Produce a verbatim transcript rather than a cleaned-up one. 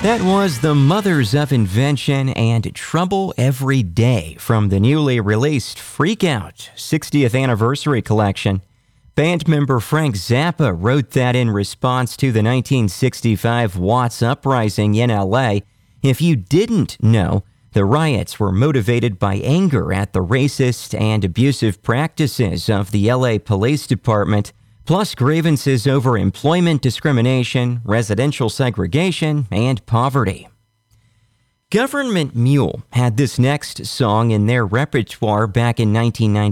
That was The Mothers of Invention and Trouble Every Day from the newly released Freak Out sixtieth Anniversary Collection. Band member Frank Zappa wrote that in response to the nineteen sixty-five Watts Uprising in L A. If you didn't know, the riots were motivated by anger at the racist and abusive practices of the L A Police Department, plus grievances over employment discrimination, residential segregation, and poverty. Government Mule had this next song in their repertoire back in nineteen ninety.